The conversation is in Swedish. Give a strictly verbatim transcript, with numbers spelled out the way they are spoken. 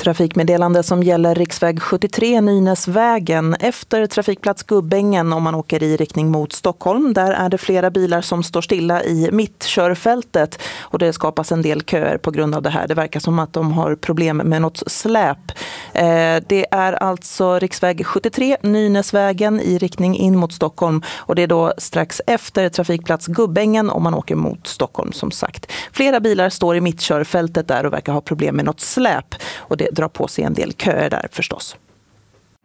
Trafikmeddelande som gäller riksväg sjuttiotre Nynäsvägen efter trafikplats Gubbängen om man åker i riktning mot Stockholm. Där är det flera bilar som står stilla i mittkörfältet och det skapas en del köer på grund av det här. Det verkar som att de har problem med något släp. Det är alltså riksväg sjuttiotre Nynäsvägen i riktning in mot Stockholm och det är då strax efter trafikplats Gubbängen om man åker mot Stockholm som sagt. Flera bilar står i mittkörfältet där och verkar ha problem med något släp och det drar på sig en del köer där förstås.